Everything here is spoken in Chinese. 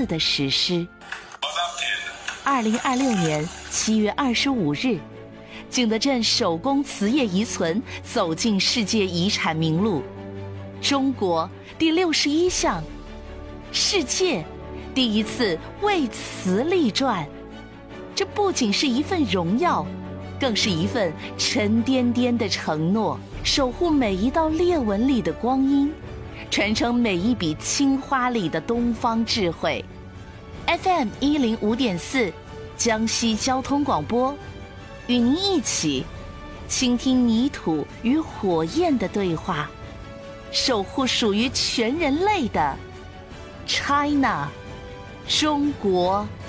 字的史诗。2026年7月25日，景德镇手工瓷业遗存走进世界遗产名录，中国第61项，世界第一次为瓷立传。这不仅是一份荣耀，更是一份沉甸甸的承诺，守护每一道裂纹里的光阴，传承每一笔青花里的东方智慧。FM 105.4，江西交通广播，与您一起倾听泥土与火焰的对话，守护属于全人类的 China， 中国。